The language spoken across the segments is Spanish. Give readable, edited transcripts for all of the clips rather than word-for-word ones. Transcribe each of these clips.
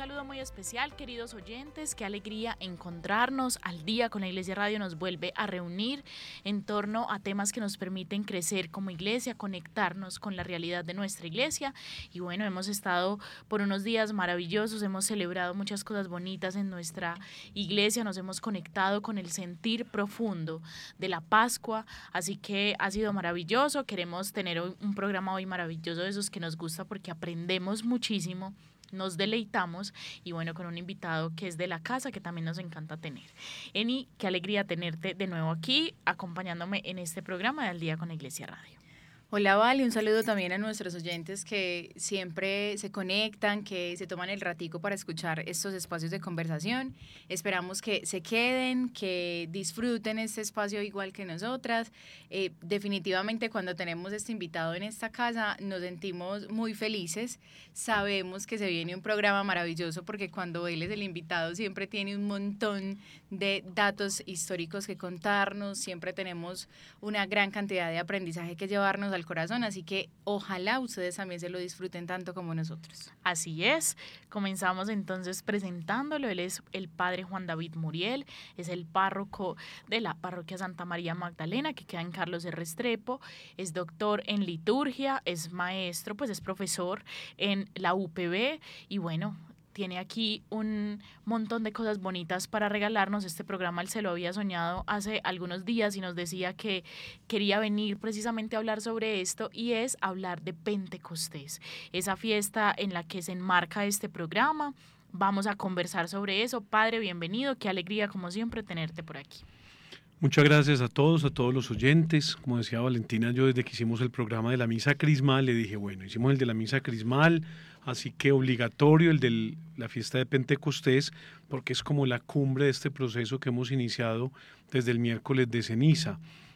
saludo muy especial, queridos oyentes. Qué alegría encontrarnos al día con la Iglesia Radio. Nos vuelve a reunir en torno a temas que nos permiten crecer como iglesia, conectarnos con la realidad de nuestra iglesia. Y bueno, hemos estado por unos días maravillosos, hemos celebrado muchas cosas bonitas en nuestra iglesia, nos hemos conectado con el sentir profundo de la Pascua, así que ha sido maravilloso. Queremos tener un programa hoy maravilloso de esos que nos gusta porque aprendemos muchísimo, nos deleitamos y bueno, con un invitado que es de la casa que también nos encanta tener. Eni, qué alegría tenerte de nuevo aquí acompañándome en este programa de Al Día con la Iglesia Radio. Hola, Vale, un saludo también a nuestros oyentes que siempre se conectan, que se toman el ratico para escuchar estos espacios de conversación. Esperamos que se queden, que disfruten este espacio igual que nosotras. Definitivamente cuando tenemos este invitado en esta casa nos sentimos muy felices. Sabemos que se viene un programa maravilloso porque cuando él es el invitado siempre tiene un montón de datos históricos que contarnos, siempre tenemos una gran cantidad de aprendizaje que llevarnos al corazón, así que ojalá ustedes también se lo disfruten tanto como nosotros. Así es, comenzamos entonces presentándolo. Él es el padre Juan David Muriel, es el párroco de la parroquia Santa María Magdalena, que queda en Carlos de Restrepo, es doctor en liturgia, es maestro, pues es profesor en la UPB y bueno, tiene aquí un montón de cosas bonitas para regalarnos. Este programa él se lo había soñado hace algunos días y nos decía que quería venir precisamente a hablar sobre esto y es hablar de Pentecostés, esa fiesta en la que se enmarca este programa. Vamos a conversar sobre eso. Padre, bienvenido, qué alegría como siempre tenerte por aquí. Muchas gracias a todos los oyentes. Como decía Valentina, yo desde que hicimos el programa de la misa crismal le dije, bueno, hicimos el de la misa crismal, así que obligatorio el de la fiesta de Pentecostés, porque es como la cumbre de este proceso que hemos iniciado desde el miércoles de ceniza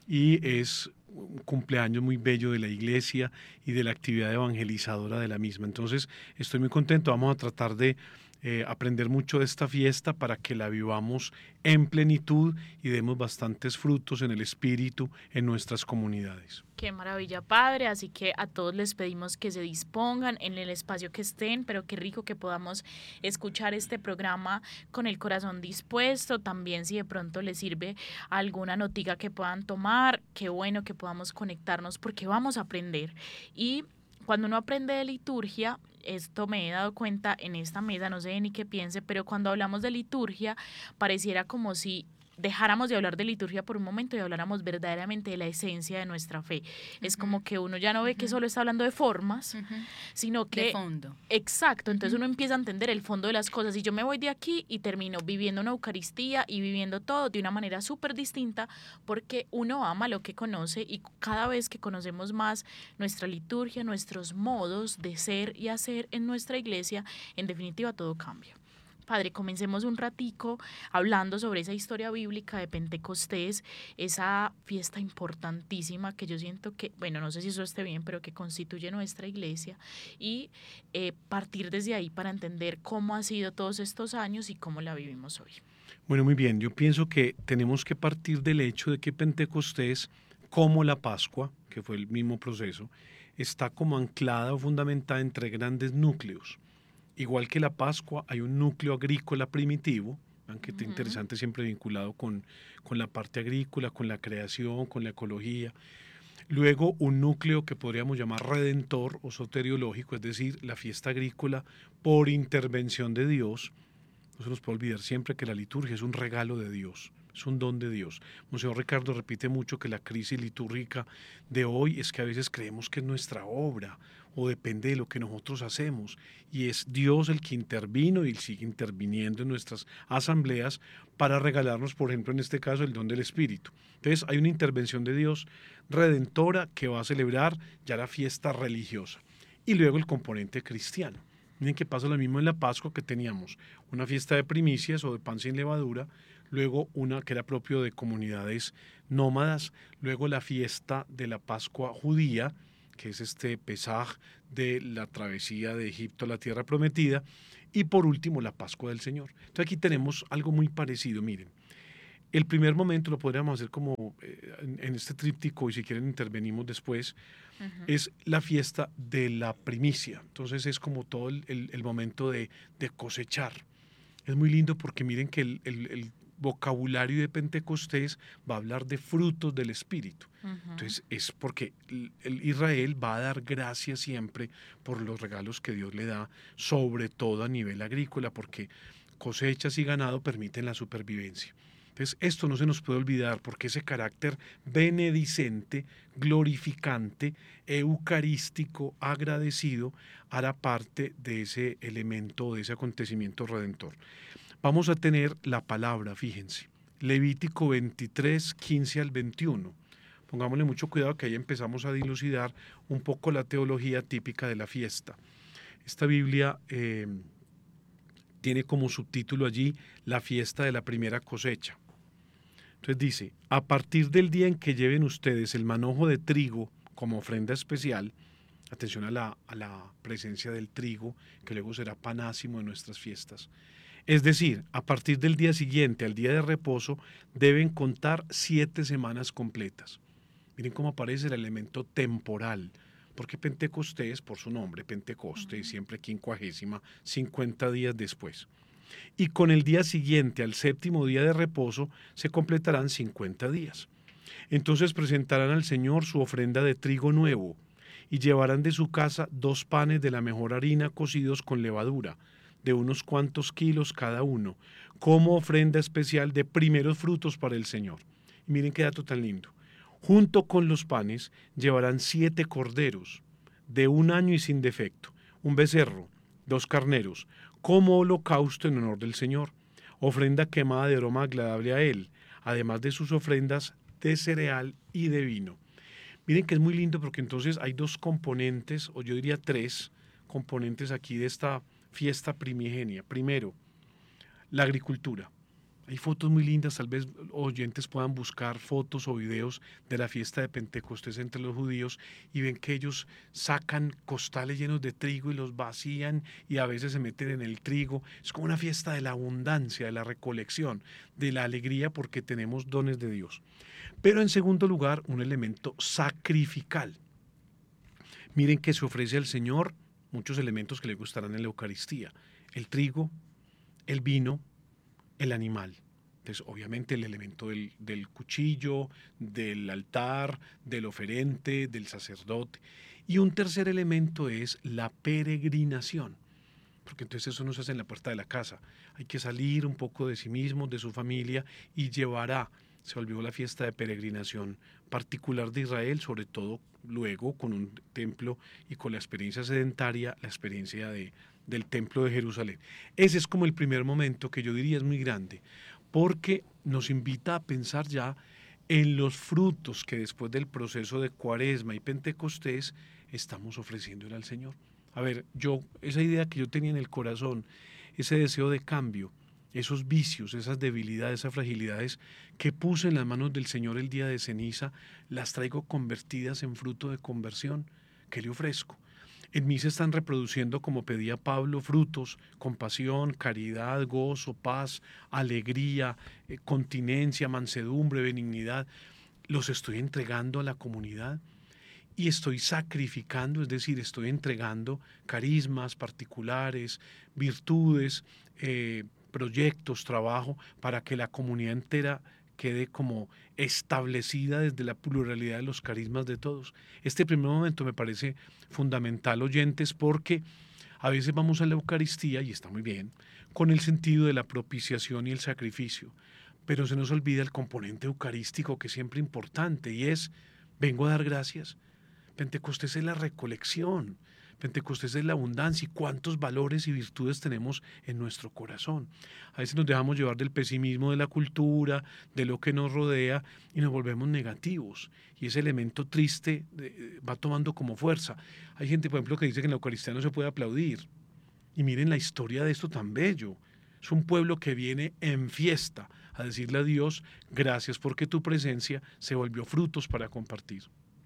y es un cumpleaños muy bello de la iglesia y de la actividad evangelizadora de la misma. Entonces estoy muy contento, vamos a tratar de aprender mucho de esta fiesta para que la vivamos en plenitud y demos bastantes frutos en el espíritu en nuestras comunidades. Qué maravilla, Padre, así que a todos les pedimos que se dispongan en el espacio que estén, pero qué rico que podamos escuchar este programa con el corazón dispuesto. También si de pronto les sirve alguna notica que puedan tomar, qué bueno que podamos conectarnos porque vamos a aprender. Y cuando uno aprende de liturgia, esto me he dado cuenta en esta mesa, no sé ni qué piense, pero cuando hablamos de liturgia pareciera como si dejáramos de hablar de liturgia por un momento y habláramos verdaderamente de la esencia de nuestra fe. Es como que uno ya no ve que solo está hablando de formas, sino que... De fondo. Exacto, entonces uno empieza a entender el fondo de las cosas y yo me voy de aquí y termino viviendo una Eucaristía y viviendo todo de una manera súper distinta porque uno ama lo que conoce y cada vez que conocemos más nuestra liturgia, nuestros modos de ser y hacer en nuestra iglesia, en definitiva todo cambia. Padre, comencemos un ratico hablando sobre esa historia bíblica de Pentecostés, esa fiesta importantísima que yo siento que, bueno, no sé si eso esté bien, pero que constituye nuestra iglesia y partir desde ahí para entender cómo ha sido todos estos años y cómo la vivimos hoy. Bueno, muy bien, yo pienso que tenemos que partir del hecho de que Pentecostés, como la Pascua, que fue el mismo proceso, está como anclada o fundamentada entre grandes núcleos. Igual que la Pascua, hay un núcleo agrícola primitivo, aunque es interesante siempre vinculado con la parte agrícola, con la creación, con la ecología. Luego un núcleo que podríamos llamar redentor o soteriológico, es decir, la fiesta agrícola por intervención de Dios. No se nos puede olvidar siempre que la liturgia es un regalo de Dios, es un don de Dios. Monseñor Ricardo repite mucho que la crisis litúrgica de hoy es que a veces creemos que es nuestra obra o depende de lo que nosotros hacemos y es Dios el que intervino y sigue interviniendo en nuestras asambleas para regalarnos, por ejemplo, en este caso, el don del Espíritu. Entonces hay una intervención de Dios redentora que va a celebrar ya la fiesta religiosa y luego el componente cristiano. Miren que pasa lo mismo en la Pascua, que teníamos una fiesta de primicias o de pan sin levadura, luego una que era propio de comunidades nómadas, luego la fiesta de la Pascua judía, que es este Pesaj de la travesía de Egipto a la tierra prometida, y por último la Pascua del Señor. Entonces aquí tenemos algo muy parecido, miren. El primer momento lo podríamos hacer como en este tríptico, y si quieren intervenimos después, es la fiesta de la primicia. Entonces es como todo el momento de cosechar. Es muy lindo porque miren que el vocabulario de Pentecostés va a hablar de frutos del Espíritu. Entonces es porque el Israel va a dar gracias siempre por los regalos que Dios le da, sobre todo a nivel agrícola, porque cosechas y ganado permiten la supervivencia. Entonces esto no se nos puede olvidar porque ese carácter benedicente, glorificante, eucarístico, agradecido, hará parte de ese elemento, de ese acontecimiento redentor. Vamos a tener la palabra, fíjense, Levítico 23, 15 al 21. Pongámosle mucho cuidado que ahí empezamos a dilucidar un poco la teología típica de la fiesta. Esta Biblia tiene como subtítulo allí la fiesta de la primera cosecha. Entonces dice, a partir del día en que lleven ustedes el manojo de trigo como ofrenda especial, atención a la presencia del trigo, que luego será panásimo en nuestras fiestas. Es decir, a partir del día siguiente al día de reposo deben contar 7 semanas completas. Miren cómo aparece el elemento temporal, porque Pentecostés, por su nombre, Pentecostés, siempre quincuagésima, 50 días después. Y con el día siguiente al séptimo día de reposo se completarán 50 días. Entonces presentarán al Señor su ofrenda de trigo nuevo y llevarán de su casa 2 panes de la mejor harina cocidos con levadura, de unos cuantos kilos cada uno, como ofrenda especial de primeros frutos para el Señor. Y miren qué dato tan lindo. Junto con los panes llevarán 7 corderos de 1 año y sin defecto, un becerro, 2 carneros, como holocausto en honor del Señor, ofrenda quemada de aroma agradable a Él, además de sus ofrendas de cereal y de vino. Miren que es muy lindo porque entonces hay 2 componentes, o yo diría 3 componentes aquí de esta fiesta primigenia. Primero, la agricultura. Hay fotos muy lindas, tal vez oyentes puedan buscar fotos o videos de la fiesta de Pentecostés entre los judíos y ven que ellos sacan costales llenos de trigo y los vacían y a veces se meten en el trigo. Es como una fiesta de la abundancia, de la recolección, de la alegría porque tenemos dones de Dios. Pero en segundo lugar, un elemento sacrificial. Miren que se ofrece al Señor muchos elementos que le gustarán en la Eucaristía. El trigo, el vino, el animal. Entonces, obviamente el elemento del cuchillo, del altar, del oferente, del sacerdote. Y un tercer elemento es la peregrinación, porque entonces eso no se hace en la puerta de la casa. Hay que salir un poco de sí mismo, de su familia, y llevará, se volvió la fiesta de peregrinación particular de Israel, sobre todo luego con un templo y con la experiencia sedentaria, la experiencia del templo de Jerusalén. Ese es como el primer momento que yo diría es muy grande, porque nos invita a pensar ya en los frutos que después del proceso de Cuaresma y Pentecostés estamos ofreciéndole al Señor. A ver, esa idea que yo tenía en el corazón, ese deseo de cambio, esos vicios, esas debilidades, esas fragilidades que puse en las manos del Señor el día de ceniza, las traigo convertidas en fruto de conversión que le ofrezco. En mí se están reproduciendo, como pedía Pablo, frutos, compasión, caridad, gozo, paz, alegría, continencia, mansedumbre, benignidad. Los estoy entregando a la comunidad y estoy sacrificando, es decir, estoy entregando carismas particulares, virtudes, proyectos, trabajo, para que la comunidad entera quede como establecida desde la pluralidad de los carismas de todos. Este primer momento me parece fundamental, oyentes, porque a veces vamos a la Eucaristía, y está muy bien, con el sentido de la propiciación y el sacrificio, pero se nos olvida el componente eucarístico que es siempre importante, y es, vengo a dar gracias. Pentecostés es la recolección, Pentecostés es la abundancia y cuántos valores y virtudes tenemos en nuestro corazón. A veces nos dejamos llevar del pesimismo de la cultura, de lo que nos rodea y nos volvemos negativos. Y ese elemento triste va tomando como fuerza. Hay gente, por ejemplo, que dice que en la Eucaristía no se puede aplaudir. Y miren la historia de esto tan bello. Es un pueblo que viene en fiesta a decirle a Dios, gracias porque tu presencia se volvió frutos para compartir.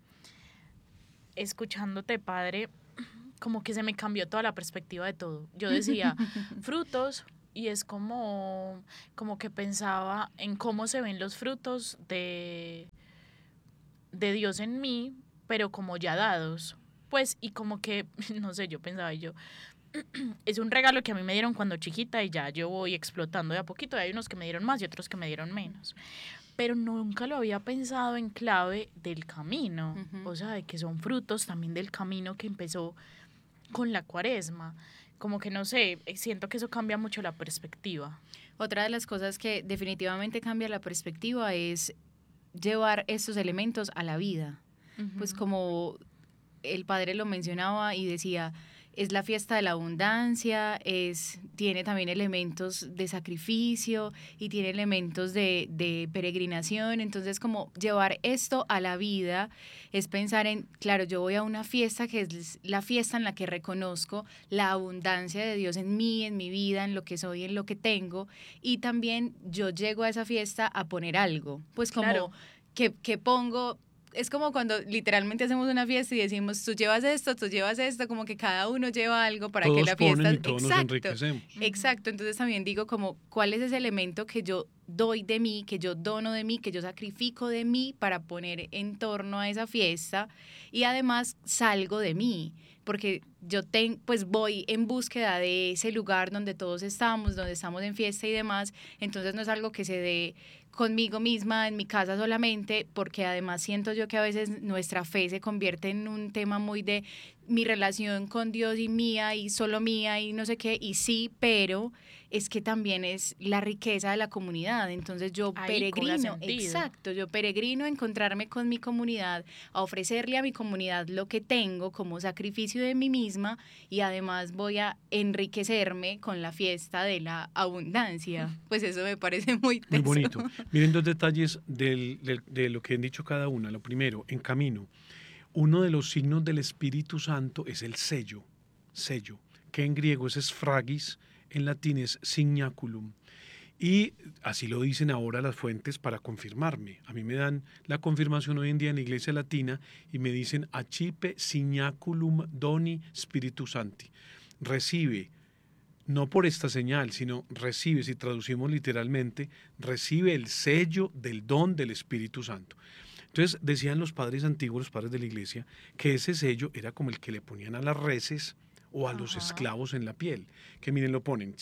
Escuchándote, Padre, como que se me cambió toda la perspectiva de todo. Yo decía, frutos, y es como que pensaba en cómo se ven los frutos de Dios en mí, pero como ya dados. Pues, y como que, no sé, yo pensaba yo, es un regalo que a mí me dieron cuando chiquita y ya yo voy explotando de a poquito. Y hay unos que me dieron más y otros que me dieron menos. Pero nunca lo había pensado en clave del camino. O sea, de que son frutos también del camino que empezó con la cuaresma. Como que no sé, siento que eso cambia mucho la perspectiva. Otra de las cosas que definitivamente cambia la perspectiva es llevar estos elementos a la vida. Pues como el padre lo mencionaba y decía, es la fiesta de la abundancia, tiene también elementos de sacrificio y tiene elementos de peregrinación. Entonces, como llevar esto a la vida es pensar en, claro, yo voy a una fiesta que es la fiesta en la que reconozco la abundancia de Dios en mí, en mi vida, en lo que soy, en lo que tengo. Y también yo llego a esa fiesta a poner algo, pues como Claro. que pongo. Es como cuando literalmente hacemos una fiesta y decimos, tú llevas esto, como que cada uno lleva algo para que Todos la fiesta... ponen y todos nos Exacto, enriquecemos. exacto. Entonces también digo como, ¿cuál es ese elemento que yo doy de mí, que yo dono de mí, que yo sacrifico de mí para poner en torno a esa fiesta? Y además salgo de mí, porque yo pues voy en búsqueda de ese lugar donde todos estamos, donde estamos en fiesta y demás. Entonces no es algo que se dé conmigo misma, en mi casa solamente, porque además siento yo que a veces nuestra fe se convierte en un tema muy de mi relación con Dios y mía y solo mía y no sé qué, y sí, pero es que también es la riqueza de la comunidad. Entonces yo Ahí cobra peregrino, sentido. exacto, yo peregrino a encontrarme con mi comunidad, a ofrecerle a mi comunidad lo que tengo como sacrificio de mí misma y además voy a enriquecerme con la fiesta de la abundancia. Pues eso me parece muy teso. Muy bonito. Miren dos detalles de lo que han dicho cada una. Lo primero, en camino, uno de los signos del Espíritu Santo es el sello, que en griego es sfragis, en latín es signaculum. Y así lo dicen ahora las fuentes para confirmarme. A mí me dan la confirmación hoy en día en la Iglesia Latina y me dicen accipe signaculum doni Spiritus Sancti. Recibe, no por esta señal, sino recibe, si traducimos literalmente, recibe el sello del don del Espíritu Santo. Entonces decían los padres antiguos, los padres de la iglesia, que ese sello era como el que le ponían a las reses o a los esclavos en la piel, que miren, lo ponen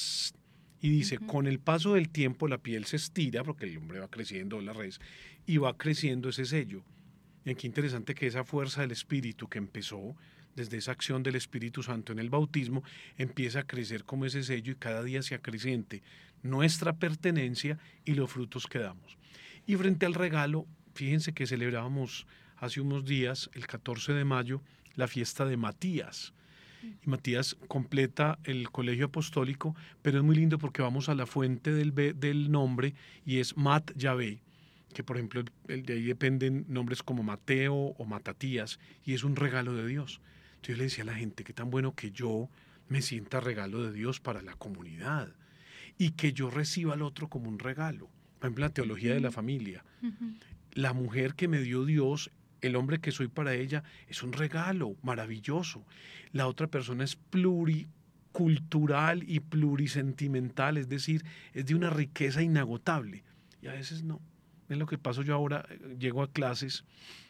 y dice, con el paso del tiempo la piel se estira, porque el hombre va creciendo, la res, y va creciendo ese sello. Y qué interesante que esa fuerza del Espíritu que empezó desde esa acción del Espíritu Santo en el bautismo, empieza a crecer como ese sello y cada día se acreciente nuestra pertenencia y los frutos que damos. Y frente al regalo, fíjense que celebrábamos hace unos días, el 14 de mayo, la fiesta de Matías. Y Matías completa el colegio apostólico, pero es muy lindo porque vamos a la fuente del nombre y es Mat Yahvé, que por ejemplo de ahí dependen nombres como Mateo o Matatías, y es un regalo de Dios. Entonces yo le decía a la gente, qué tan bueno que yo me sienta regalo de Dios para la comunidad y que yo reciba al otro como un regalo. Por ejemplo, la teología de la familia. La mujer que me dio Dios, el hombre que soy para ella, es un regalo maravilloso. La otra persona es pluricultural y plurisentimental, es decir, es de una riqueza inagotable. Y a veces no. Es lo que paso yo ahora, llego a clases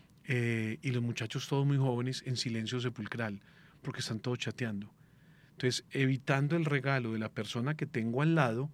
y los muchachos todos muy jóvenes en silencio sepulcral, porque están todos chateando. Entonces, evitando el regalo de la persona que tengo al lado,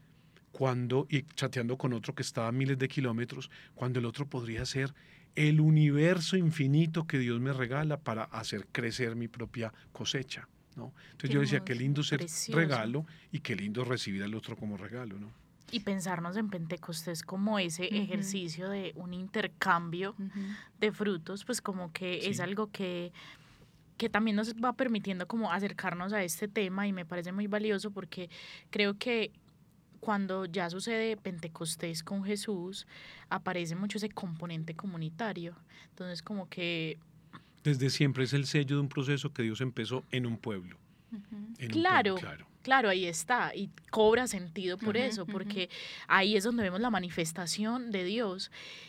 y chateando con otro que está a miles de kilómetros, cuando el otro podría ser el universo infinito que Dios me regala para hacer crecer mi propia cosecha, ¿no? Entonces yo decía, qué lindo ser precioso. regalo y qué lindo recibir al otro como regalo, ¿no? Y pensarnos en Pentecostés como ese ejercicio de un intercambio de frutos, pues como que es algo que también nos va permitiendo como acercarnos a este tema y me parece muy valioso porque creo que cuando ya sucede Pentecostés con Jesús, aparece mucho ese componente comunitario. Entonces como que... Desde siempre es el sello de un proceso que Dios empezó en un pueblo. Claro, claro, ahí está, y cobra sentido por eso, porque ahí es donde vemos la manifestación de Dios.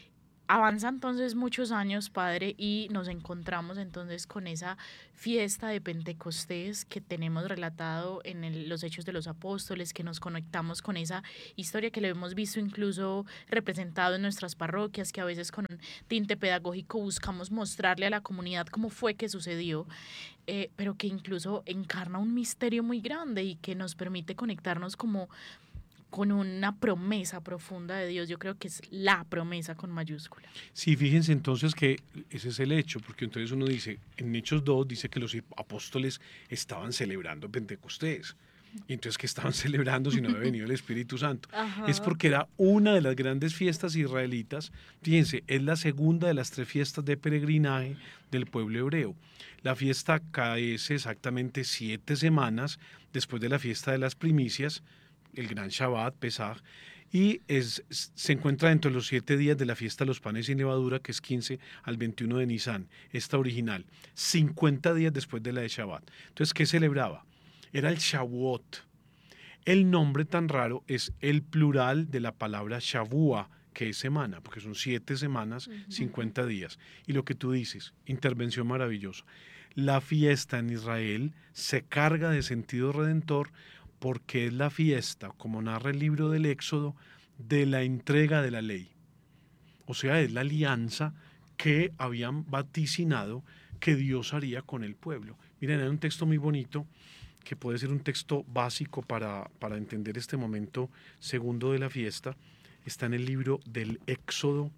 Avanza entonces muchos años, Padre, y nos encontramos entonces con esa fiesta de Pentecostés que tenemos relatado en los Hechos de los Apóstoles, que nos conectamos con esa historia que lo hemos visto incluso representado en nuestras parroquias, que a veces con un tinte pedagógico buscamos mostrarle a la comunidad cómo fue que sucedió, pero que incluso encarna un misterio muy grande y que nos permite conectarnos como con una promesa profunda de Dios. Yo creo que es la promesa con mayúscula. Sí, fíjense entonces que ese es el hecho, porque entonces uno dice, en Hechos 2 dice que los apóstoles estaban celebrando Pentecostés. Y entonces, ¿qué estaban celebrando si no había venido el Espíritu Santo? Es Ajá. porque era una de las grandes fiestas israelitas. Fíjense, es la segunda de las 3 fiestas de peregrinaje del pueblo hebreo. La fiesta cae exactamente 7 semanas después de la fiesta de las primicias, el gran Shabbat, Pesaj, y se encuentra dentro de los 7 días de la fiesta de los panes sin levadura, que es 15 al 21 de Nisan, esta original, 50 días después de la de Shabbat. Entonces, ¿qué celebraba? Era el Shavuot. El nombre tan raro es el plural de la palabra Shavua, que es semana, porque son 7 semanas, 50 días. Y lo que tú dices, intervención maravillosa. La fiesta en Israel se carga de sentido redentor porque es la fiesta, como narra el libro del Éxodo, de la entrega de la ley. O sea, es la alianza que habían vaticinado que Dios haría con el pueblo. Miren, hay un texto muy bonito que puede ser un texto básico para entender este momento segundo de la fiesta. Está en el libro del Éxodo,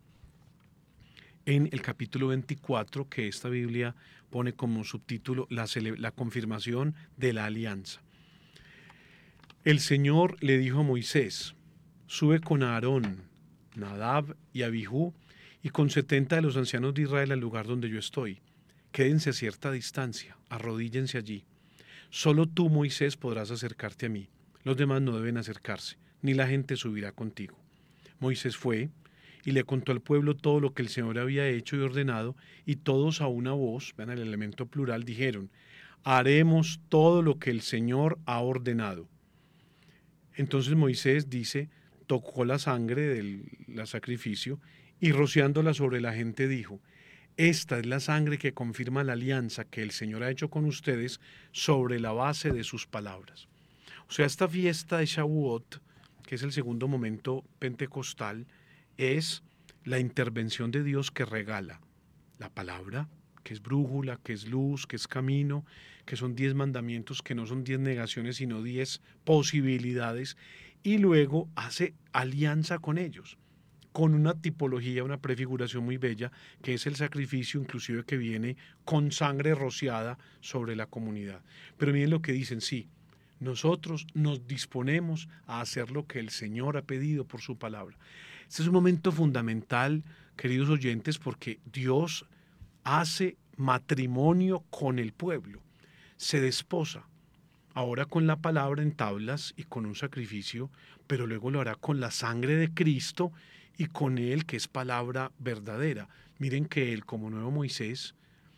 en el capítulo 24, que esta Biblia pone como subtítulo la confirmación de la alianza. El Señor le dijo a Moisés, sube con Aarón, Nadab y Abihú y con 70 de los ancianos de Israel al lugar donde yo estoy. Quédense a cierta distancia, arrodíllense allí. Solo tú, Moisés, podrás acercarte a mí. Los demás no deben acercarse, ni la gente subirá contigo. Moisés fue y le contó al pueblo todo lo que el Señor había hecho y ordenado, y todos a una voz, vean el elemento plural, dijeron, haremos todo lo que el Señor ha ordenado. Entonces Moisés dice, tocó la sangre del sacrificio y rociándola sobre la gente dijo, esta es la sangre que confirma la alianza que el Señor ha hecho con ustedes sobre la base de sus palabras. O sea, esta fiesta de Shavuot, que es el segundo momento pentecostal, es la intervención de Dios que regala la palabra, que es brújula, que es luz, que es camino, que son 10 mandamientos, que no son 10 negaciones, sino 10 posibilidades, y luego hace alianza con ellos, con una tipología, una prefiguración muy bella, que es el sacrificio inclusive que viene con sangre rociada sobre la comunidad. Pero miren lo que dicen, sí, nosotros nos disponemos a hacer lo que el Señor ha pedido por su palabra. Este es un momento fundamental, queridos oyentes, porque Dios hace matrimonio con el pueblo, se desposa, ahora con la palabra en tablas y con un sacrificio, pero luego lo hará con la sangre de Cristo y con Él, que es palabra verdadera. Miren que Él, como nuevo Moisés,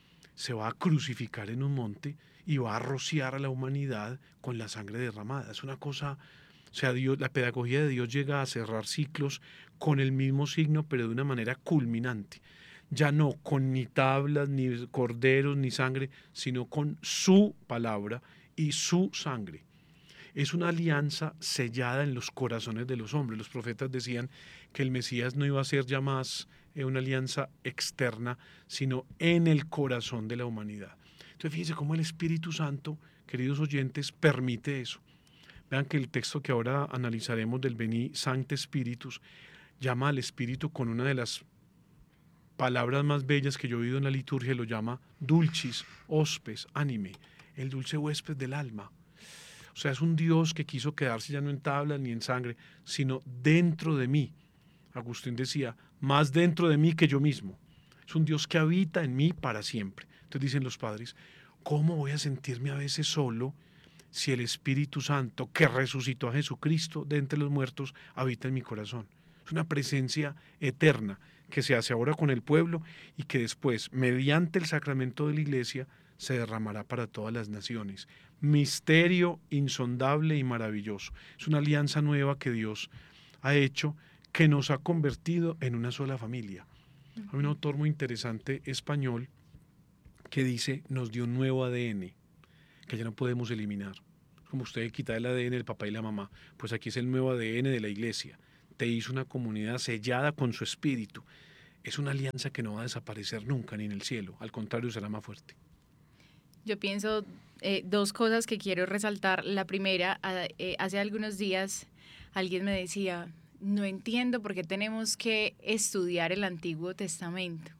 se va a crucificar en un monte y va a rociar a la humanidad con la sangre derramada. Es una cosa, o sea, Dios, la pedagogía de Dios llega a cerrar ciclos con el mismo signo, pero de una manera culminante. Ya no con ni tablas, ni corderos, ni sangre, sino con su palabra y su sangre. Es una alianza sellada en los corazones de los hombres. Los profetas decían que el Mesías no iba a ser ya más una alianza externa, sino en el corazón de la humanidad. Entonces fíjense cómo el Espíritu Santo, queridos oyentes, permite eso. Vean que el texto que ahora analizaremos del Veni Sancte Spiritus llama al Espíritu con una de las palabras más bellas que yo he oído en la liturgia, lo llama dulcis hospes anime, el dulce huésped del alma. O sea, es un Dios que quiso quedarse ya no en tablas ni en sangre, sino dentro de mí. Agustín decía, más dentro de mí que yo mismo. Es un Dios que habita en mí para siempre. Entonces dicen los padres, ¿cómo voy a sentirme a veces solo si el Espíritu Santo que resucitó a Jesucristo de entre los muertos habita en mi corazón? Es una presencia eterna que se hace ahora con el pueblo y que después, mediante el sacramento de la Iglesia, se derramará para todas las naciones. Misterio insondable y maravilloso. Es una alianza nueva que Dios ha hecho, que nos ha convertido en una sola familia. Hay un autor muy interesante español que dice, nos dio un nuevo ADN, que ya no podemos eliminar. Como usted quita el ADN del papá y la mamá, pues aquí es el nuevo ADN de la iglesia. Te hizo una comunidad sellada con su espíritu. Es una alianza que no va a desaparecer nunca, ni en el cielo. Al contrario, será más fuerte. Yo pienso dos cosas que quiero resaltar. La primera, hace algunos días alguien me decía, no entiendo por qué tenemos que estudiar el Antiguo Testamento.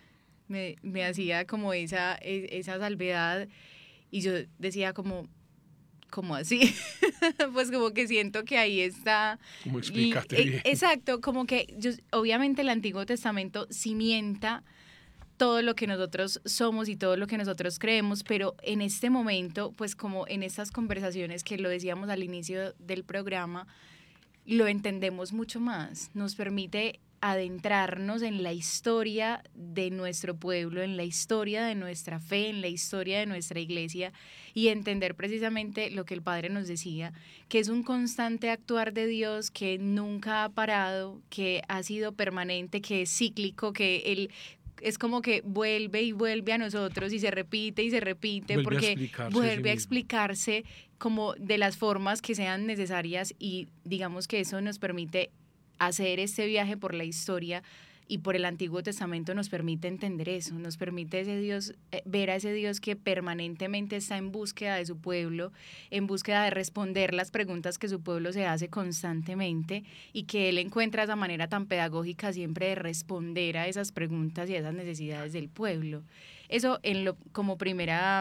Me hacía como esa salvedad y yo decía como, ¿cómo así? Pues como que siento que ahí está. Como explicaste bien. Exacto, como que obviamente el Antiguo Testamento cimienta todo lo que nosotros somos y todo lo que nosotros creemos, pero en este momento, pues como en estas conversaciones que lo decíamos al inicio del programa, lo entendemos mucho más, nos permite adentrarnos en la historia de nuestro pueblo, en la historia de nuestra fe, en la historia de nuestra iglesia y entender precisamente lo que el Padre nos decía, que es un constante actuar de Dios que nunca ha parado, que ha sido permanente, que es cíclico, que Él es como que vuelve y vuelve a nosotros y se repite, porque vuelve a explicarse como de las formas que sean necesarias y digamos que eso nos permite hacer este viaje por la historia y por el Antiguo Testamento nos permite entender eso, nos permite ese Dios, ver a ese Dios que permanentemente está en búsqueda de su pueblo, en búsqueda de responder las preguntas que su pueblo se hace constantemente y que Él encuentra esa manera tan pedagógica siempre de responder a esas preguntas y a esas necesidades del pueblo. Eso como primera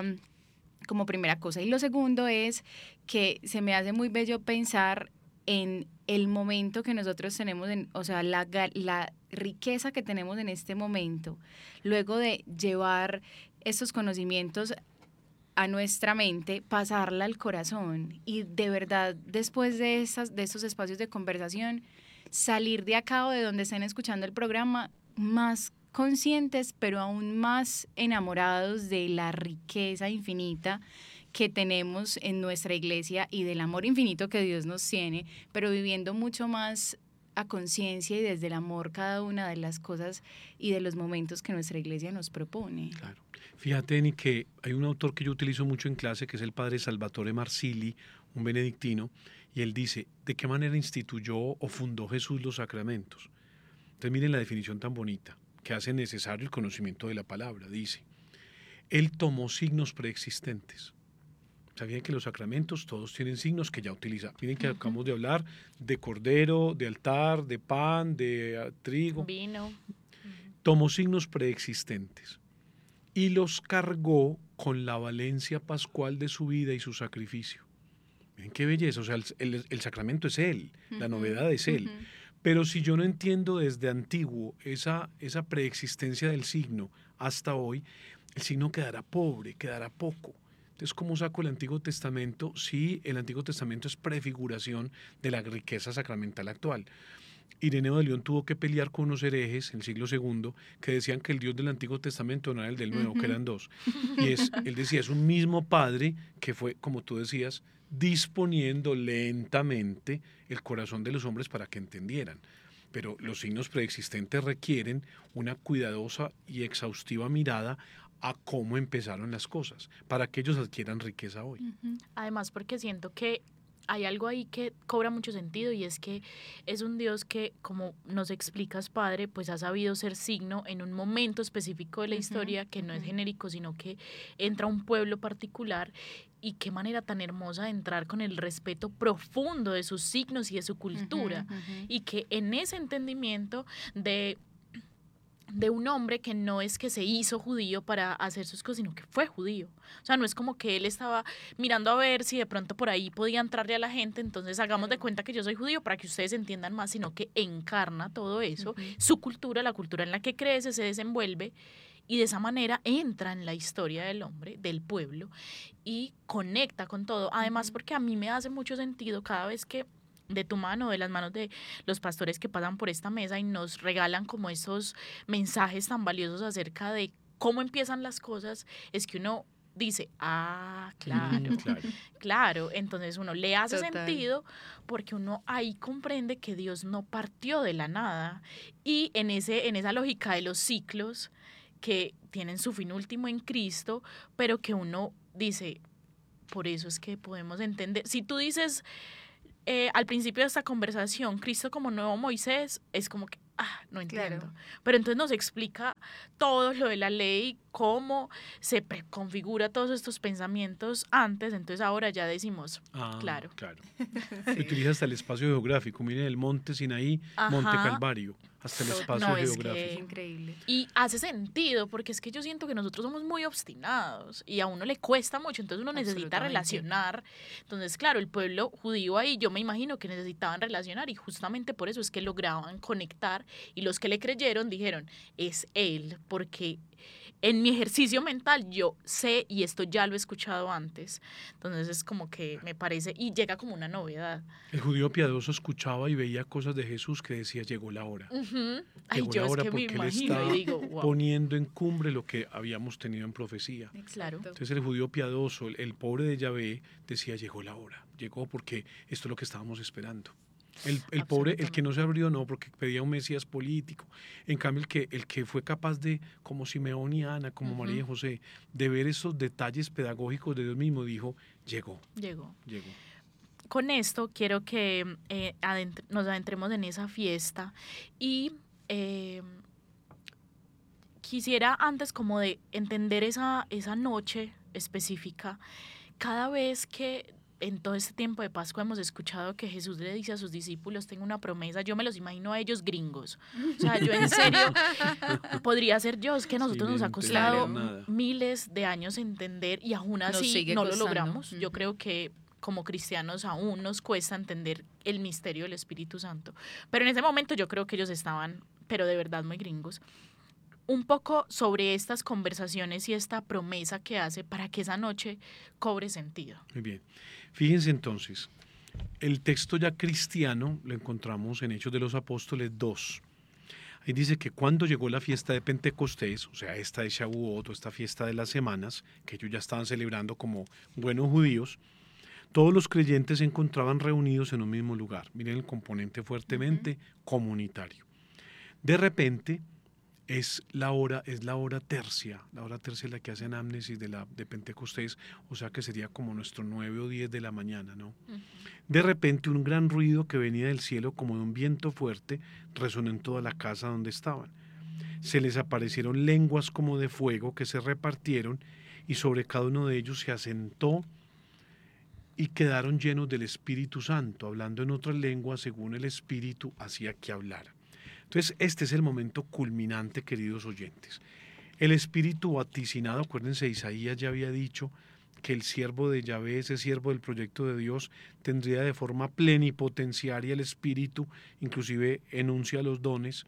cosa. Y lo segundo es que se me hace muy bello pensar en el momento que nosotros tenemos, o sea, la riqueza que tenemos en este momento, luego de llevar estos conocimientos a nuestra mente, pasarla al corazón y de verdad, después de estos espacios de conversación, salir de acá o de donde estén escuchando el programa más conscientes, pero aún más enamorados de la riqueza infinita que tenemos en nuestra iglesia y del amor infinito que Dios nos tiene, pero viviendo mucho más a conciencia y desde el amor cada una de las cosas y de los momentos que nuestra iglesia nos propone. Claro. Fíjate, Eni, que hay un autor que yo utilizo mucho en clase, que es el padre Salvatore Marsili, un benedictino, y él dice, ¿de qué manera instituyó o fundó Jesús los sacramentos? Entonces miren la definición tan bonita, que hace necesario el conocimiento de la palabra. Dice, él tomó signos preexistentes. ¿Sabían que los sacramentos todos tienen signos que ya utiliza? Miren que acabamos de hablar de cordero, de altar, de pan, de trigo. Vino. Tomó signos preexistentes y los cargó con la valencia pascual de su vida y su sacrificio. Miren qué belleza, o sea, el sacramento es Él, la novedad es Él. Pero si yo no entiendo desde antiguo esa preexistencia del signo hasta hoy, el signo quedará pobre, quedará poco. Entonces, ¿cómo saco el Antiguo Testamento? Sí, el Antiguo Testamento es prefiguración de la riqueza sacramental actual. Ireneo de León tuvo que pelear con unos herejes en el siglo II que decían que el Dios del Antiguo Testamento no era el del Nuevo, que eran dos. Y él decía, es un mismo Padre que fue, como tú decías, disponiendo lentamente el corazón de los hombres para que entendieran. Pero los signos preexistentes requieren una cuidadosa y exhaustiva mirada a cómo empezaron las cosas, para que ellos adquieran riqueza hoy. Además, porque siento que hay algo ahí que cobra mucho sentido y es que es un Dios que, como nos explicas, Padre, pues ha sabido ser signo en un momento específico de la historia que no es genérico, sino que entra un pueblo particular. Y qué manera tan hermosa de entrar con el respeto profundo de sus signos y de su cultura. Y que en ese entendimiento de un hombre que no es que se hizo judío para hacer sus cosas, sino que fue judío. O sea, no es como que él estaba mirando a ver si de pronto por ahí podía entrarle a la gente, entonces hagamos de cuenta que yo soy judío para que ustedes entiendan más, sino que encarna todo eso, su cultura, la cultura en la que crece, se desenvuelve, y de esa manera entra en la historia del hombre, del pueblo, y conecta con todo. Además, porque a mí me hace mucho sentido cada vez que de tu mano, de las manos de los pastores que pasan por esta mesa y nos regalan como esos mensajes tan valiosos acerca de cómo empiezan las cosas, es que uno dice, claro, Claro. claro, entonces uno le hace Total. sentido porque uno ahí comprende que Dios no partió de la nada y en esa lógica de los ciclos que tienen su fin último en Cristo, pero que uno dice, por eso es que podemos entender, si tú dices al principio de esta conversación, Cristo como nuevo Moisés, es como que, no entiendo. Claro. Pero entonces nos explica todo lo de la ley, cómo se preconfigura todos estos pensamientos antes, entonces ahora ya decimos, claro. Claro. Sí. Utiliza hasta el espacio geográfico. Miren el monte Sinaí, monte Ajá. Calvario, hasta el espacio No, es geográfico. Es que increíble. y hace sentido, porque es que yo siento que nosotros somos muy obstinados y a uno le cuesta mucho, entonces uno necesita Absolutamente. relacionar. Entonces, claro, el pueblo judío ahí, yo me imagino que necesitaban relacionar y justamente por eso es que lograban conectar y los que le creyeron dijeron, es él, porque en mi ejercicio mental yo sé y esto ya lo he escuchado antes. Entonces es como que me parece y llega como una novedad. El judío piadoso escuchaba y veía cosas de Jesús que decía, llegó la hora. Ujú. Ay, Llegó yo la es hora que me porque él imagino está y digo, wow, poniendo en cumbre lo que habíamos tenido en profecía. claro. Entonces el judío piadoso, el pobre de Yahvé, decía, llegó la hora, llegó porque esto es lo que estábamos esperando. El pobre, el que no se abrió, no, porque pedía un Mesías político. En cambio, el que fue capaz de, como Simeón y Ana, como María y José, de ver esos detalles pedagógicos de Dios mismo, dijo, llegó. Llegó. Llegó. Con esto quiero que nos adentremos en esa fiesta y quisiera antes como de entender esa noche específica, cada vez que en todo este tiempo de Pascua hemos escuchado que Jesús le dice a sus discípulos, tengo una promesa, yo me los imagino a ellos gringos. O sea, yo en serio podría ser yo, es que a nosotros nos ha Sin costado entender nada. miles de años entender y aún Nos así sigue no lo costando. logramos. Yo creo que como cristianos aún nos cuesta entender el misterio del Espíritu Santo. Pero en ese momento yo creo que ellos estaban, pero de verdad muy gringos. Un poco sobre estas conversaciones y esta promesa que hace para que esa noche cobre sentido. Muy bien. Fíjense entonces, el texto ya cristiano lo encontramos en Hechos de los Apóstoles 2. Ahí dice que cuando llegó la fiesta de Pentecostés, o sea, esta de Shavuot, o esta fiesta de las semanas, que ellos ya estaban celebrando como buenos judíos, todos los creyentes se encontraban reunidos en un mismo lugar. Miren el componente fuertemente comunitario. De repente es la hora tercia. La hora tercia es la que hace anamnesis de Pentecostés, o sea que sería como nuestro 9 o 10 de la mañana, ¿no? De repente un gran ruido que venía del cielo como de un viento fuerte resonó en toda la casa donde estaban. Se les aparecieron lenguas como de fuego que se repartieron y sobre cada uno de ellos se asentó y quedaron llenos del Espíritu Santo, hablando en otras lenguas según el Espíritu hacía que hablara. Entonces, este es el momento culminante, queridos oyentes. El Espíritu vaticinado, acuérdense, Isaías ya había dicho que el siervo de Yahvé, ese siervo del proyecto de Dios, tendría de forma plenipotenciaria el Espíritu, inclusive enuncia los dones,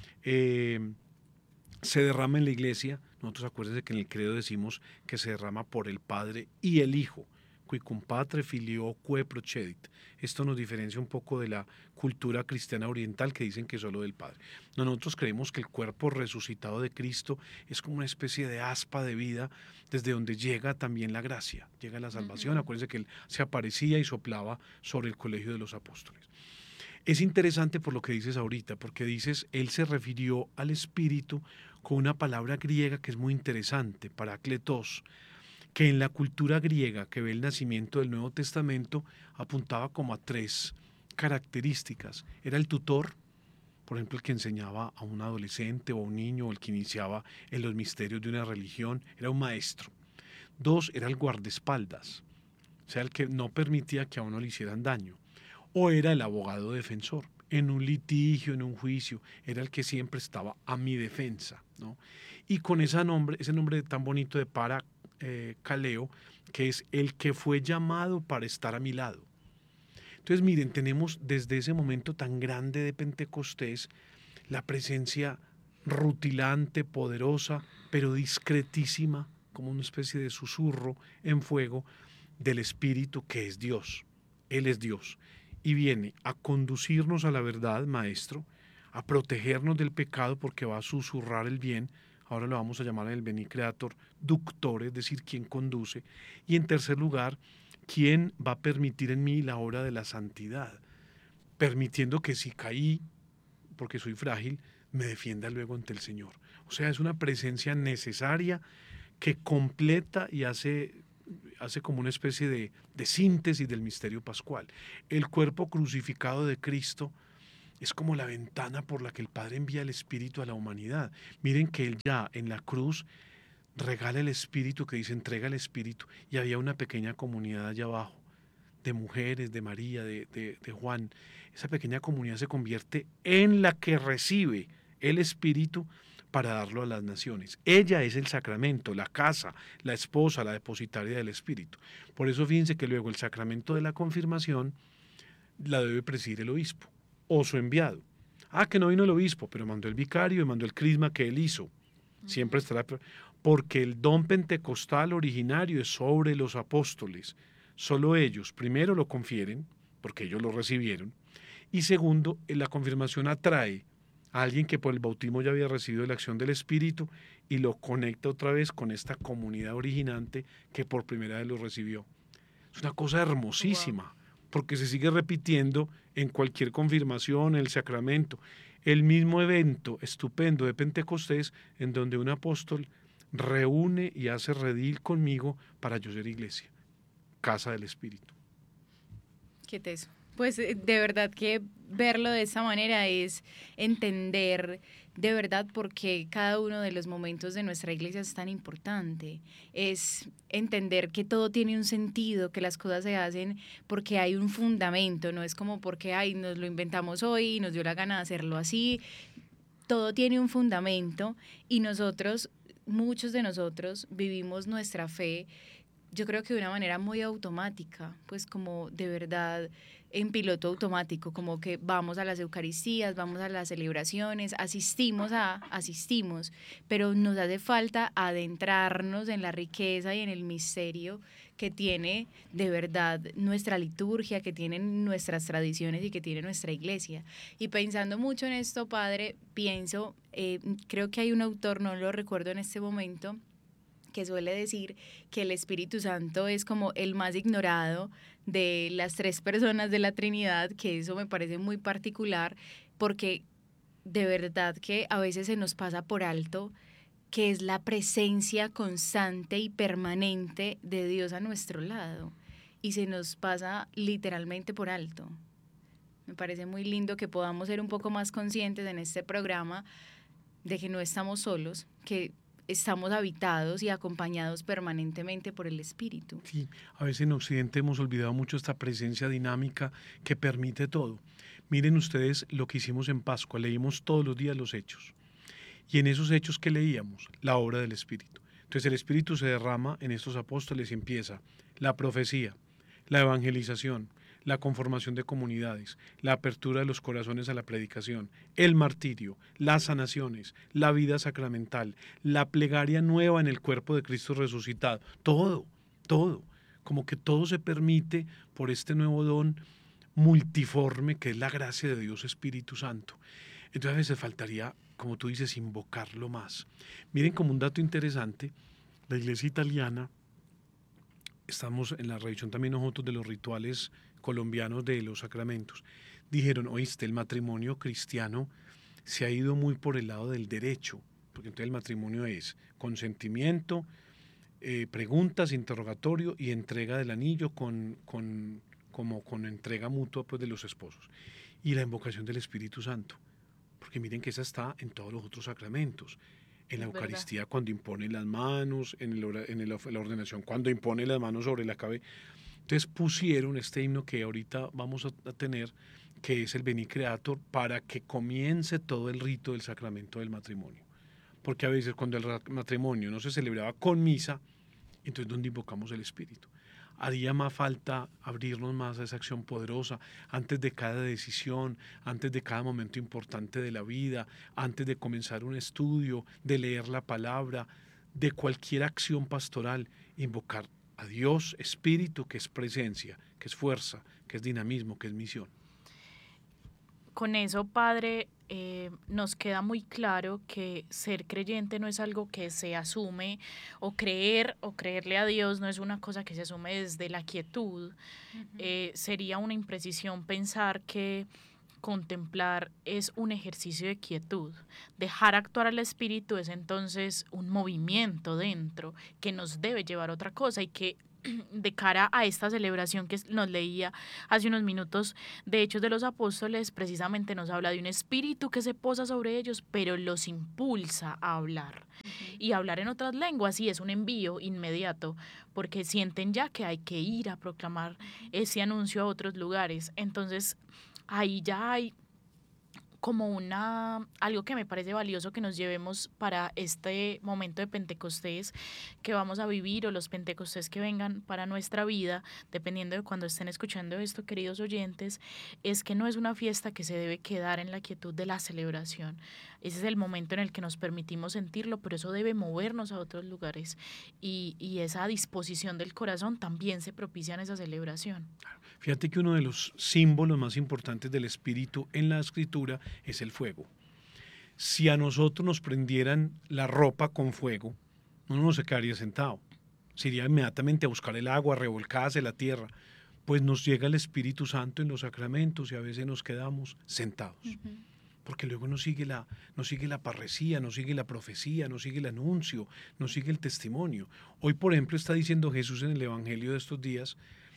se derrama en la iglesia. Nosotros acuérdense que en el credo decimos que se derrama por el Padre y el Hijo. Qui cum patre filioque procedit. Esto nos diferencia un poco de la cultura cristiana oriental que dicen que es solo del Padre. Nosotros creemos que el cuerpo resucitado de Cristo es como una especie de aspa de vida desde donde llega también la gracia, llega la salvación. Acuérdense que Él se aparecía y soplaba sobre el colegio de los apóstoles. Es interesante por lo que dices ahorita, porque dices, Él se refirió al Espíritu con una palabra griega que es muy interesante, parakletos, que en la cultura griega que ve el nacimiento del Nuevo Testamento apuntaba como a 3 características. Era el tutor, por ejemplo, el que enseñaba a un adolescente o a un niño, o el que iniciaba en los misterios de una religión, era un maestro. 2, era el guardaespaldas, o sea, el que no permitía que a uno le hicieran daño. O era el abogado defensor, en un litigio, en un juicio, era el que siempre estaba a mi defensa, ¿no? Y con ese nombre tan bonito de Caleo, que es el que fue llamado para estar a mi lado. Entonces, miren, tenemos desde ese momento tan grande de Pentecostés la presencia rutilante, poderosa, pero discretísima, como una especie de susurro en fuego del Espíritu que es Dios. Él es Dios y viene a conducirnos a la verdad, Maestro, a protegernos del pecado porque va a susurrar el bien, ahora lo vamos a llamar el Veni Creator Ductor, es decir, quien conduce. Y en tercer lugar, quién va a permitir en mí la obra de la santidad, permitiendo que si caí, porque soy frágil, me defienda luego ante el Señor. O sea, es una presencia necesaria que completa y hace como una especie de síntesis del misterio pascual. El cuerpo crucificado de Cristo es como la ventana por la que el Padre envía el Espíritu a la humanidad. Miren que Él ya en la cruz regala el Espíritu, que dice entrega el Espíritu, y había una pequeña comunidad allá abajo, de mujeres, de María, de Juan. Esa pequeña comunidad se convierte en la que recibe el Espíritu para darlo a las naciones. Ella es el sacramento, la casa, la esposa, la depositaria del Espíritu. Por eso fíjense que luego el sacramento de la confirmación la debe presidir el obispo o su enviado. Ah, que no vino el obispo, pero mandó el vicario y mandó el crisma que él hizo. Siempre estará, porque el don pentecostal originario es sobre los apóstoles. Solo ellos, primero lo confieren, porque ellos lo recibieron, y segundo, la confirmación atrae a alguien que por el bautismo ya había recibido la acción del Espíritu y lo conecta otra vez con esta comunidad originante que por primera vez lo recibió. Es una cosa hermosísima. Wow. Porque se sigue repitiendo en cualquier confirmación, el sacramento, el mismo evento estupendo de Pentecostés en donde un apóstol reúne y hace redil conmigo para yo ser iglesia, casa del Espíritu. Qué teso. Pues de verdad que verlo de esa manera es entender de verdad por qué cada uno de los momentos de nuestra iglesia es tan importante. Es entender que todo tiene un sentido, que las cosas se hacen porque hay un fundamento, no es como porque nos lo inventamos hoy y nos dio la gana de hacerlo así. Todo tiene un fundamento y nosotros, muchos de nosotros, vivimos nuestra fe, yo creo que de una manera muy automática, pues como de verdad en piloto automático, como que vamos a las Eucaristías, vamos a las celebraciones, asistimos, pero nos hace falta adentrarnos en la riqueza y en el misterio que tiene de verdad nuestra liturgia, que tienen nuestras tradiciones y que tiene nuestra iglesia. Y pensando mucho en esto, Padre, pienso, creo que hay un autor, no lo recuerdo en este momento, que suele decir que el Espíritu Santo es como el más ignorado de las tres personas de la Trinidad, que eso me parece muy particular, porque de verdad que a veces se nos pasa por alto que es la presencia constante y permanente de Dios a nuestro lado, y se nos pasa literalmente por alto. Me parece muy lindo que podamos ser un poco más conscientes en este programa de que no estamos solos, que estamos habitados y acompañados permanentemente por el Espíritu. Sí, a veces en Occidente hemos olvidado mucho esta presencia dinámica que permite todo. Miren ustedes lo que hicimos en Pascua, leímos todos los días los hechos. Y en esos hechos que leíamos, la obra del Espíritu. Entonces el Espíritu se derrama en estos apóstoles y empieza la profecía, la evangelización, la conformación de comunidades, la apertura de los corazones a la predicación, el martirio, las sanaciones, la vida sacramental, la plegaria nueva en el cuerpo de Cristo resucitado, todo, como que todo se permite por este nuevo don multiforme que es la gracia de Dios Espíritu Santo. Entonces a veces faltaría, como tú dices, invocarlo más. Miren, como un dato interesante, la iglesia italiana, estamos en la revisión también nosotros de los rituales colombianos de los sacramentos, dijeron, oíste, el matrimonio cristiano se ha ido muy por el lado del derecho, porque entonces el matrimonio es consentimiento, preguntas, interrogatorio y entrega del anillo con entrega mutua pues, de los esposos. Y la invocación del Espíritu Santo, porque miren que esa está en todos los otros sacramentos. En la Eucaristía, cuando impone las manos, en la ordenación, cuando impone las manos sobre la cabeza. Entonces pusieron este himno que ahorita vamos a tener, que es el Veni Creator, para que comience todo el rito del sacramento del matrimonio. Porque a veces cuando el matrimonio no se celebraba con misa, entonces ¿dónde invocamos el Espíritu? Haría más falta abrirnos más a esa acción poderosa antes de cada decisión, antes de cada momento importante de la vida, antes de comenzar un estudio, de leer la palabra, de cualquier acción pastoral, invocar a Dios, Espíritu, que es presencia, que es fuerza, que es dinamismo, que es misión. Con eso, Padre, nos queda muy claro que ser creyente no es algo que se asume, o creerle a Dios no es una cosa que se asume desde la quietud. Sería una imprecisión pensar que contemplar es un ejercicio de quietud. Dejar actuar al espíritu es entonces un movimiento dentro que nos debe llevar a otra cosa, y que de cara a esta celebración que nos leía hace unos minutos de Hechos de los Apóstoles, precisamente nos habla de un espíritu que se posa sobre ellos, pero los impulsa a hablar. Y hablar en otras lenguas, sí, es un envío inmediato, porque sienten ya que hay que ir a proclamar ese anuncio a otros lugares. Entonces, ahí ya hay como algo que me parece valioso que nos llevemos para este momento de Pentecostés que vamos a vivir, o los Pentecostés que vengan para nuestra vida, dependiendo de cuando estén escuchando esto, queridos oyentes, es que no es una fiesta que se debe quedar en la quietud de la celebración. Ese es el momento en el que nos permitimos sentirlo, pero eso debe movernos a otros lugares, y esa disposición del corazón también se propicia en esa celebración. Fíjate que uno de los símbolos más importantes del Espíritu en la Escritura es el fuego. Si a nosotros nos prendieran la ropa con fuego, uno no se quedaría sentado. Se iría inmediatamente a buscar el agua, a revolcarse la tierra. Pues nos llega el Espíritu Santo en los sacramentos y a veces nos quedamos sentados. Porque luego nos sigue la parresía, nos sigue la profecía, nos sigue el anuncio, nos sigue el testimonio. Hoy, por ejemplo, está diciendo Jesús en el Evangelio de estos días,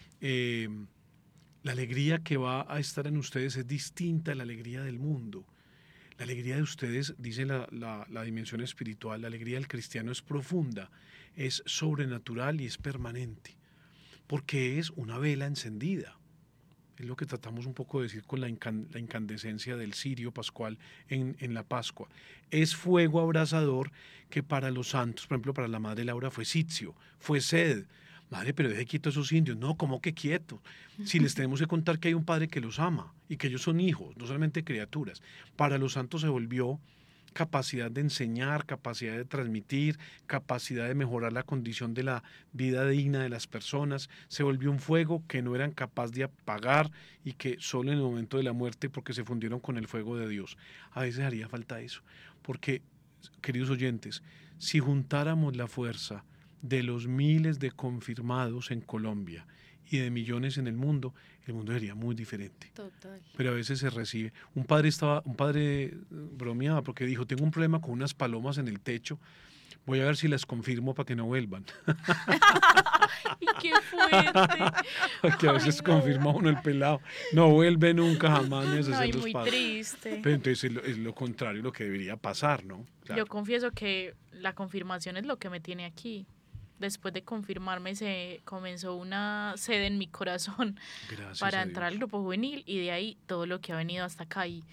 la alegría que va a estar en ustedes es distinta a la alegría del mundo. La alegría de ustedes, dice la dimensión espiritual, la alegría del cristiano es profunda, es sobrenatural y es permanente, porque es una vela encendida. Es lo que tratamos un poco de decir con la incandescencia del cirio pascual en la Pascua. Es fuego abrasador que para los santos, por ejemplo, para la madre Laura fue sitio, fue sed. Madre, pero deje quietos a esos indios. No, ¿cómo que quietos? Si les tenemos que contar que hay un padre que los ama y que ellos son hijos, no solamente criaturas. Para los santos se volvió capacidad de enseñar, capacidad de transmitir, capacidad de mejorar la condición de la vida digna de las personas. Se volvió un fuego que no eran capaces de apagar y que solo en el momento de la muerte, porque se fundieron con el fuego de Dios. A veces haría falta eso, porque, queridos oyentes, si juntáramos la fuerza de los miles de confirmados en Colombia y de millones en el mundo sería muy diferente. Total. Pero a veces se recibe. Un padre bromeaba porque dijo, tengo un problema con unas palomas en el techo, voy a ver si las confirmo para que no vuelvan. ¡Y qué fuerte! Porque a veces Ay, no. confirma uno el pelado, no vuelve nunca jamás ni a hacer Ay, los muy padres. triste. Pero entonces es lo contrario lo que debería pasar, ¿no? Claro. Yo confieso que la confirmación es lo que me tiene aquí. Después de confirmarme se comenzó una sed en mi corazón Gracias para a entrar al Dios. grupo juvenil, y de ahí todo lo que ha venido hasta acá, y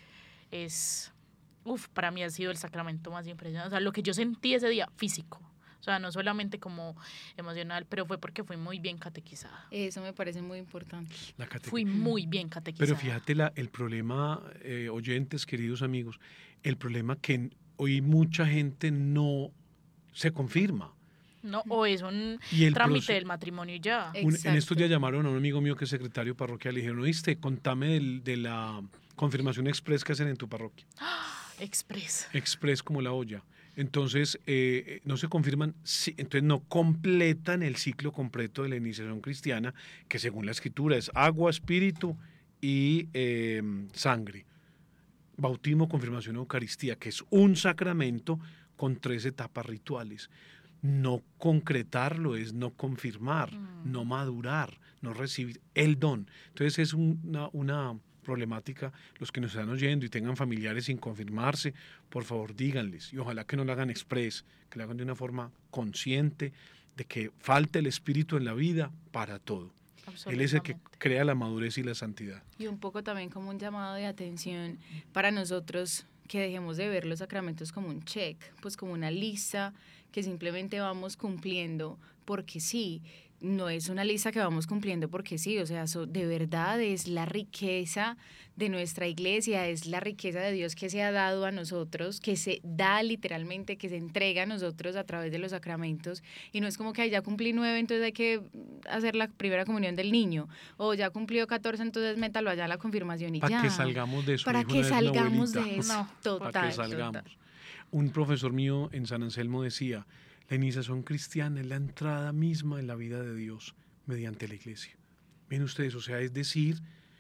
para mí ha sido el sacramento más impresionante. O sea, lo que yo sentí ese día, físico. O sea, no solamente como emocional, pero fue porque fui muy bien catequizada. Eso me parece muy importante. Fui muy bien catequizada. Pero fíjate el problema, oyentes, queridos amigos, el problema que hoy mucha gente no se confirma. No, o es un Y el trámite del matrimonio y ya. en estos Exacto. días llamaron a un amigo mío que es secretario parroquial y le dijeron, oíste, contame de la confirmación express que hacen en tu parroquia. Express. Express como la olla. Entonces, no se confirman, entonces no completan el ciclo completo de la iniciación cristiana, que según la escritura es agua, espíritu y sangre. Bautismo, confirmación, Eucaristía, que es un sacramento con 3 etapas rituales. No concretarlo es no confirmar, no madurar, no recibir el don. Entonces es una problemática. Los que nos están oyendo y tengan familiares sin confirmarse, por favor díganles, y ojalá que no lo hagan express, que lo hagan de una forma consciente, de que falta el Espíritu en la vida para todo. Él es el que crea la madurez y la santidad. Y un poco también como un llamado de atención para nosotros, que dejemos de ver los sacramentos como un check, pues como una lista que simplemente vamos cumpliendo porque sí. no es una lista que vamos cumpliendo porque sí, o sea, de verdad es la riqueza de nuestra iglesia, es la riqueza de Dios que se ha dado a nosotros, que se da literalmente, que se entrega a nosotros a través de los sacramentos, y no es como que "Ay, ya cumplí 9, entonces hay que hacer la primera comunión del niño, o ya cumplió 14, entonces métalo allá a la confirmación y Para ya. que salgamos de eso, Para dijo que una vez mi salgamos abuelita. de eso. No, Para que Total, salgamos. total. Un profesor mío en San Anselmo decía, la iniciación cristiana es la entrada misma en la vida de Dios mediante la iglesia. Ven ustedes, o sea, es decir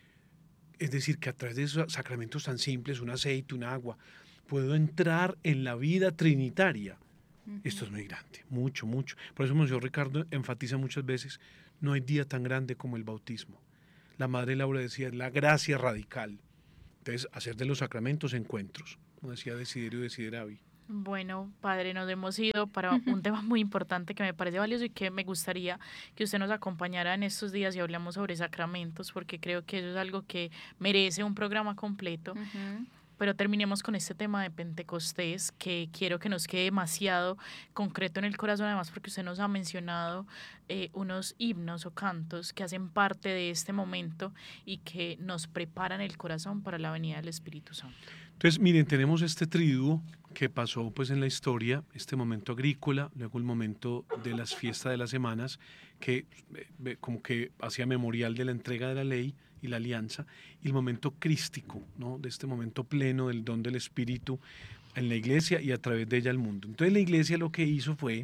que a través de esos sacramentos tan simples, un aceite, un agua, puedo entrar en la vida trinitaria. Esto es muy grande, mucho, mucho. Por eso Monseñor Ricardo enfatiza muchas veces, no hay día tan grande como el bautismo. La Madre Laura decía, la gracia radical. Entonces, hacer de los sacramentos encuentros, como decía Desiderio Desideravi. Bueno, padre, nos hemos ido para un tema muy importante que me parece valioso y que me gustaría que usted nos acompañara en estos días y hablamos sobre sacramentos, porque creo que eso es algo que merece un programa completo. Ujú. Pero terminemos con este tema de Pentecostés, que quiero que nos quede demasiado concreto en el corazón, además porque usted nos ha mencionado unos himnos o cantos que hacen parte de este momento y que nos preparan el corazón para la venida del Espíritu Santo. Entonces, miren, tenemos este triduo que pasó pues en la historia, este momento agrícola, luego el momento de las fiestas de las semanas, que como que hacía memorial de la entrega de la ley y la alianza, y el momento crístico, ¿no? De este momento pleno del don del Espíritu en la iglesia y a través de ella al mundo. Entonces la iglesia lo que hizo fue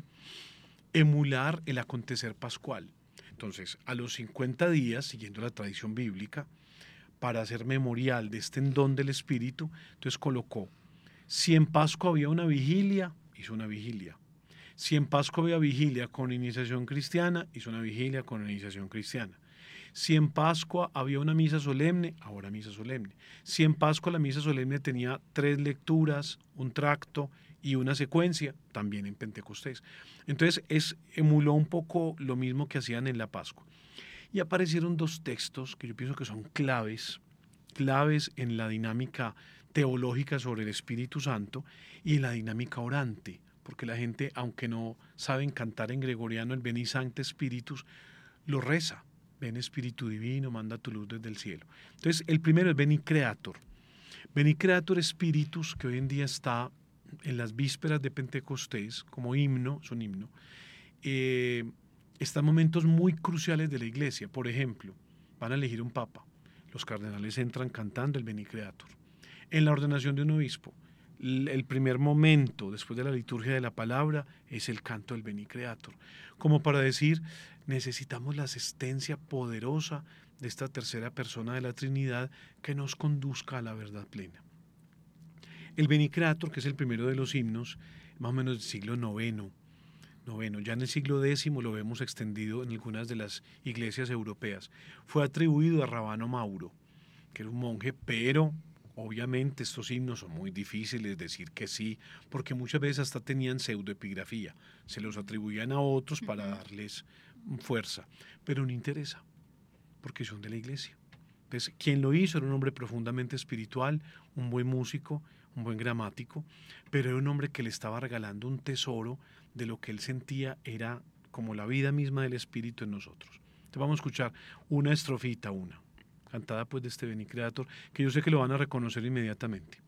emular el acontecer pascual. Entonces, a los 50 días, siguiendo la tradición bíblica, para hacer memorial de este don del Espíritu, entonces colocó, si en Pascua había una vigilia, hizo una vigilia. Si en Pascua había vigilia con iniciación cristiana, hizo una vigilia con iniciación cristiana. Si en Pascua había una misa solemne, ahora misa solemne. Si en Pascua la misa solemne tenía 3 lecturas, un tracto y una secuencia, también en Pentecostés. Entonces emuló un poco lo mismo que hacían en la Pascua. Y aparecieron 2 textos que yo pienso que son claves en la dinámica teológica sobre el Espíritu Santo y en la dinámica orante, porque la gente, aunque no saben cantar en gregoriano el Veni Sancte Spiritus, lo reza. Ven Espíritu Divino, manda tu luz desde el cielo. Entonces, el primero es Veni Creator. Veni Creator Spiritus, que hoy en día está en las vísperas de Pentecostés como himno, es un himno, están momentos muy cruciales de la iglesia. Por ejemplo, van a elegir un papa. Los cardenales entran cantando el Veni Creator. En la ordenación de un obispo, el primer momento después de la liturgia de la palabra es el canto del Veni Creator, como para decir, necesitamos la asistencia poderosa de esta tercera persona de la Trinidad que nos conduzca a la verdad plena. El Veni Creator, que es el primero de los himnos, más o menos del siglo IX, ya en el siglo X lo vemos extendido en algunas de las iglesias europeas. Fue atribuido a Rabano Mauro, que era un monje, pero obviamente estos himnos son muy difíciles decir que sí, porque muchas veces hasta tenían pseudoepigrafía, se los atribuían a otros para darles fuerza, pero no interesa, porque son de la iglesia. Entonces, quien lo hizo era un hombre profundamente espiritual, un buen músico, un buen gramático, pero era un hombre que le estaba regalando un tesoro de lo que él sentía era como la vida misma del Espíritu en nosotros. Entonces vamos a escuchar una estrofita, cantada pues de este Veni Creator, que yo sé que lo van a reconocer inmediatamente.